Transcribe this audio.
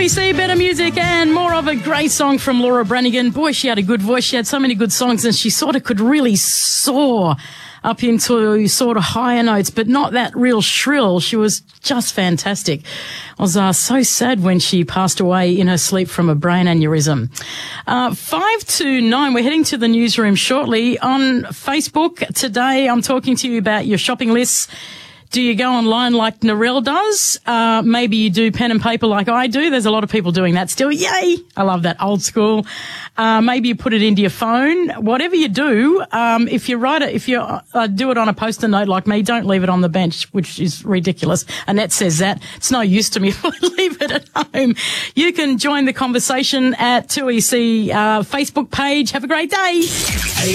2EC, better music and more of a great song from Laura Branigan. Boy, she had a good voice. She had so many good songs and she sort of could really soar up into sort of higher notes, but not that real shrill. She was just fantastic. I was so sad when she passed away in her sleep from a brain aneurysm. 5 to 9, we're heading to the newsroom shortly. On Facebook today, I'm talking to you about your shopping lists. Do you go online like Narelle does? Maybe you do pen and paper like I do. There's a lot of people doing that still. Yay! I love that, old school. Maybe you put it into your phone. Whatever you do, if you do it on a post-it note like me, don't leave it on the bench, which is ridiculous. Annette says that. It's no use to me if I leave it at home. You can join the conversation at 2EC Facebook page. Have a great day.